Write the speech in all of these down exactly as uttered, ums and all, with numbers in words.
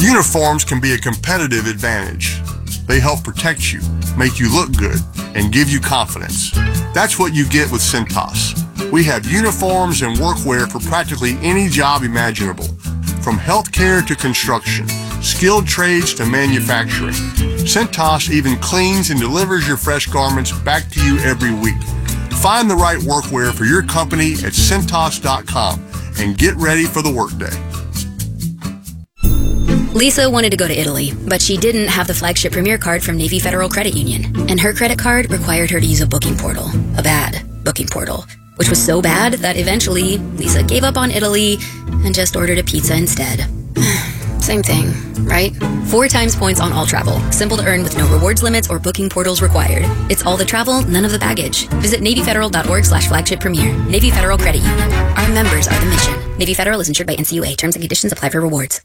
Uniforms can be a competitive advantage. They help protect you, make you look good, and give you confidence. That's what you get with Cintas. We have uniforms and workwear for practically any job imaginable, from healthcare to construction, skilled trades to manufacturing. Cintas even cleans and delivers your fresh garments back to you every week. Find the right workwear for your company at Cintas dot com and get ready for the workday. Lisa wanted to go to Italy, but she didn't have the flagship Premier card from Navy Federal Credit Union, and her credit card required her to use a booking portal, a bad booking portal, which was so bad that eventually Lisa gave up on Italy and just ordered a pizza instead. Same thing, right? Four times points on all travel. Simple to earn with no rewards limits or booking portals required. It's all the travel, none of the baggage. Visit Navy Federal dot org slash flagship premier. Navy Federal Credit Union. Our members are the mission. Navy Federal is insured by N C U A. Terms and conditions apply for rewards.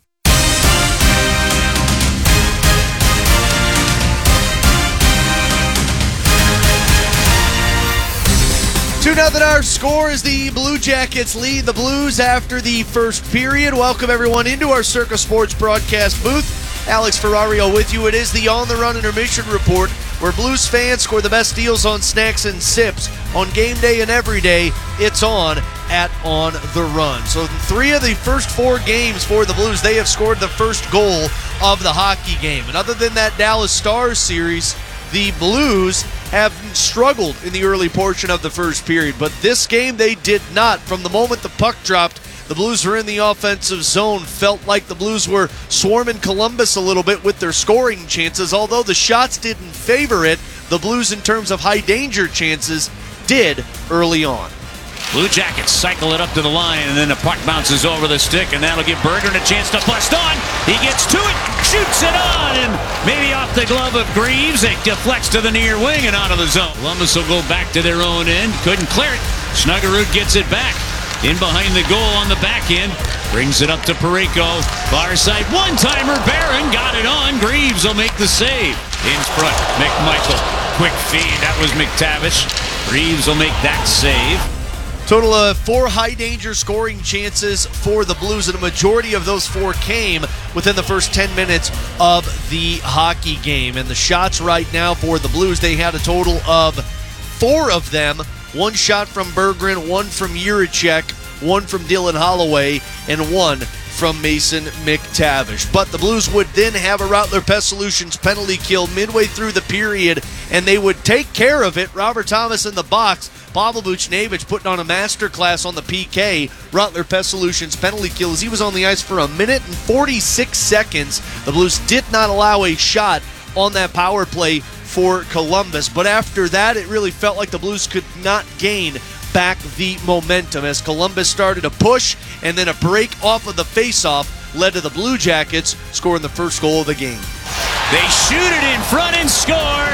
two nothing our score as the Blue Jackets lead the Blues after the first period. Welcome everyone into our Circa Sports broadcast booth. Alex Ferrario with you. It is the On the Run Intermission Report, where Blues fans score the best deals on snacks and sips on game day and every day. It's on at On the Run. So in three of the first four games for the Blues, they have scored the first goal of the hockey game. And other than that Dallas Stars series, the Blues have struggled in the early portion of the first period, but this game they did not. From the moment the puck dropped, the Blues were in the offensive zone. Felt like the Blues were swarming Columbus a little bit with their scoring chances. Although the shots didn't favor it, the Blues, in terms of high danger chances, did early on. Blue Jackets cycle it up to the line, and then the puck bounces over the stick, and that'll give Berggren a chance to bust on. He gets to it, shoots it on, and maybe off the glove of Greaves. It deflects to the near wing and out of the zone. Columbus will go back to their own end. Couldn't clear it. Snuggerud gets it back. In behind the goal on the back end. Brings it up to Parayko. Far side one-timer. Barron got it on. Greaves will make the save. In front, McMichael. Quick feed. That was McTavish. Greaves will make that save. Total of four high-danger scoring chances for the Blues, and a majority of those four came within the first ten minutes of the hockey game. And the shots right now for the Blues, they had a total of four of them. One shot from Berggren, one from Jiricek, one from Dylan Holloway, and one from Mason McTavish. But the Blues would then have a Rattler Pest Solutions penalty kill midway through the period, and they would take care of it. Robert Thomas in the box. Pavel Buchnevich putting on a masterclass on the P K. Rattler Pest Solutions penalty kill as he was on the ice for a minute and forty-six seconds. The Blues did not allow a shot on that power play for Columbus. But after that, it really felt like the Blues could not gain back the momentum as Columbus started a push, and then a break off of the faceoff led to the Blue Jackets scoring the first goal of the game. They shoot it in front and score.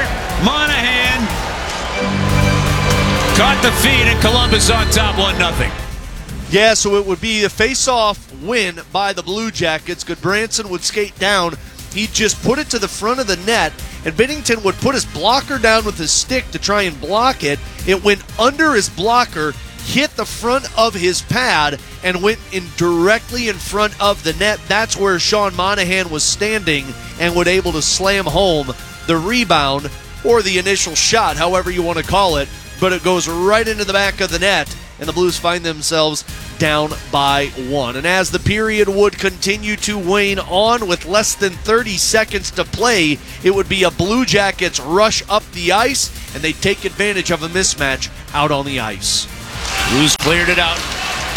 Monahan caught the feed, and Columbus on top one nothing. Yeah, so it would be a face-off win by the Blue Jackets. Goodbranson would skate down. He'd just put it to the front of the net, and Binnington would put his blocker down with his stick to try and block it. It went under his blocker, hit the front of his pad, and went in directly in front of the net. That's where Sean Monahan was standing and was able to slam home the rebound, or the initial shot, however you want to call it. But it goes right into the back of the net, and the Blues find themselves down by one. And as the period would continue to wane on with less than thirty seconds to play, it would be a Blue Jackets rush up the ice, and they take advantage of a mismatch out on the ice. Blues cleared it out.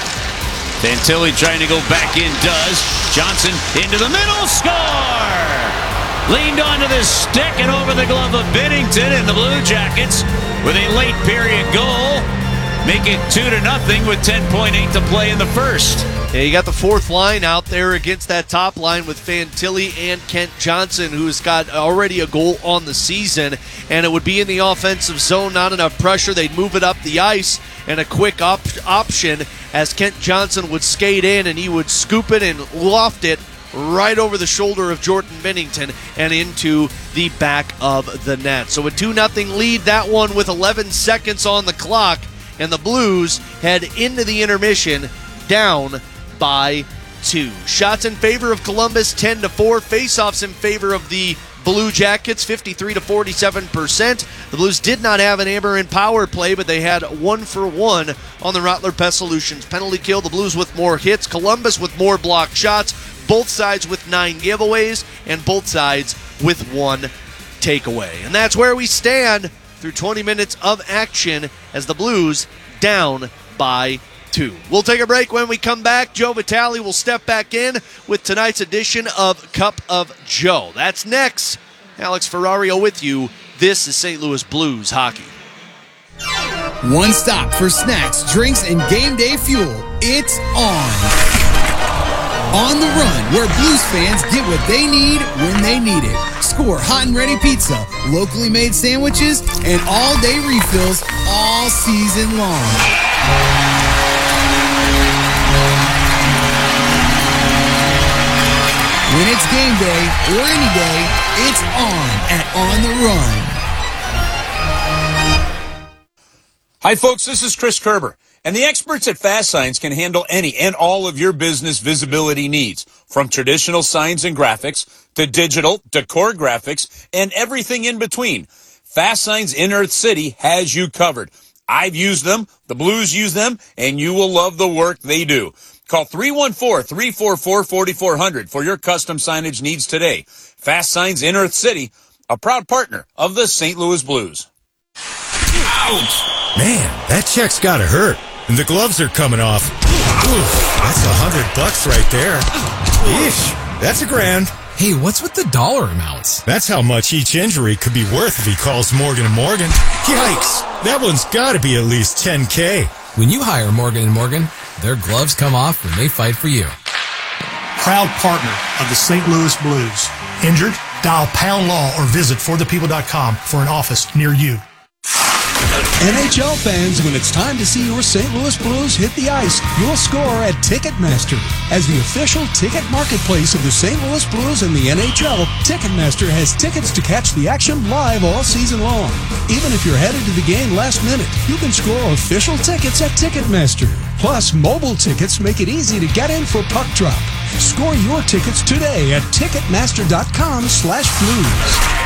Fantilli trying to go back in, does. Johnson into the middle, score! Leaned onto the stick and over the glove of Binnington, and the Blue Jackets, with a late period goal, make it two to nothing with ten point eight to play in the first. Yeah, you got the fourth line out there against that top line with Fantilli and Kent Johnson, who's got already a goal on the season, and it would be in the offensive zone, not enough pressure. They'd move it up the ice, and a quick op- option as Kent Johnson would skate in, and he would scoop it and loft it right over the shoulder of Jordan Binnington and into the back of the net. So a two nothing lead, that one with eleven seconds on the clock, and the Blues head into the intermission down by two. Shots in favor of Columbus, ten to four. Faceoffs in favor of the Blue Jackets, fifty-three to forty-seven percent. The Blues did not have an hammer in power play, but they had one for one on the Rottler Pest Solutions penalty kill. The Blues with more hits, Columbus with more blocked shots, both sides with nine giveaways, and both sides with one takeaway. And that's where we stand through twenty minutes of action as the Blues down by two. We'll take a break. When we come back, Joe Vitale will step back in with tonight's edition of Cup of Joe. That's next. Alex Ferrario with you. This is Saint Louis Blues hockey. One stop for snacks, drinks, and game day fuel. It's on. On the Run, where Blues fans get what they need when they need it. Score hot and ready pizza, locally made sandwiches, and all-day refills all season long. When it's game day or any day, it's on at On the Run. Hi, folks. This is Chris Kerber. And the experts at Fast Signs can handle any and all of your business visibility needs, from traditional signs and graphics to digital, decor graphics, and everything in between. Fast Signs in Earth City has you covered. I've used them, the Blues use them, and you will love the work they do. Call three one four, three four four, four four zero zero for your custom signage needs today. Fast Signs in Earth City, a proud partner of the Saint Louis Blues. Ouch! Man, that check's gotta hurt. And the gloves are coming off. Oof, that's a hundred bucks right there. Eesh, that's a grand. Hey, what's with the dollar amounts? That's how much each injury could be worth if he calls Morgan and Morgan. Yikes, that one's gotta be at least ten K. When you hire Morgan and Morgan, their gloves come off when they fight for you. Proud partner of the Saint Louis Blues. Injured? Dial Pound Law or visit for the people dot com for an office near you. N H L fans, when it's time to see your Saint Louis Blues hit the ice, you'll score at Ticketmaster. As the official ticket marketplace of the Saint Louis Blues and the N H L, Ticketmaster has tickets to catch the action live all season long. Even if you're headed to the game last minute, you can score official tickets at Ticketmaster. Plus, mobile tickets make it easy to get in for puck drop. Score your tickets today at Ticketmaster dot com slash blues.